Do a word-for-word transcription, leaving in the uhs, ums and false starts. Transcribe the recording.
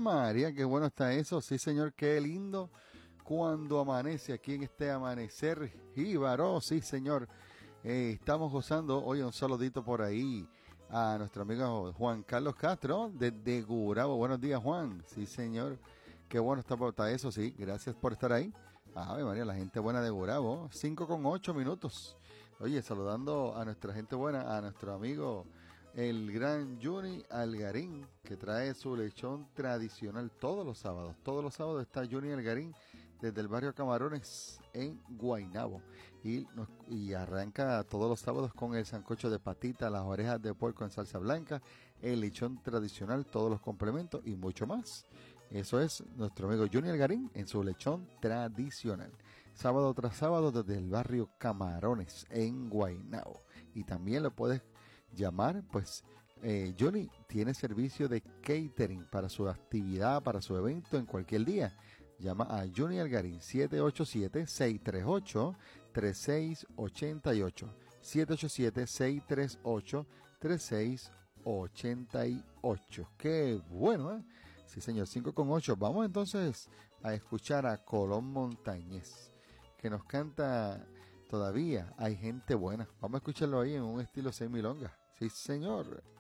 María, qué bueno está eso. Sí, señor, qué lindo cuando amanece aquí en este amanecer jíbaro. Sí, señor. Eh, estamos gozando. Oye, un saludito por ahí a nuestro amigo Juan Carlos Castro desde Gurabo. Buenos días, Juan. Sí, señor. Qué bueno está, está eso, sí. Gracias por estar ahí. Ave María, la gente buena de Gurabo. Cinco con ocho minutos. Oye, saludando a nuestra gente buena, a nuestro amigo el gran Juni Algarín, que trae su lechón tradicional todos los sábados. Todos los sábados está Juni Algarín desde el barrio Camarones en Guaynabo. Y, nos, y arranca todos los sábados con el sancocho de patita, las orejas de puerco en salsa blanca, el lechón tradicional, todos los complementos y mucho más. Eso es nuestro amigo Juni Algarín en su lechón tradicional. Sábado tras sábado desde el barrio Camarones en Guaynabo. Y también lo puedes llamar, pues eh, Johnny tiene servicio de catering para su actividad, para su evento en cualquier día. Llama a Johnny Algarín siete ocho siete, seis tres ocho, tres seis ocho ocho siete ocho siete, seis tres ocho, tres seis ocho ocho. Qué bueno, ¿eh? Sí, señor, cinco con ocho. Vamos entonces a escuchar a Colón Montañez, que nos canta Todavía hay gente buena. Vamos a escucharlo ahí en un estilo semilonga. Sí, señor.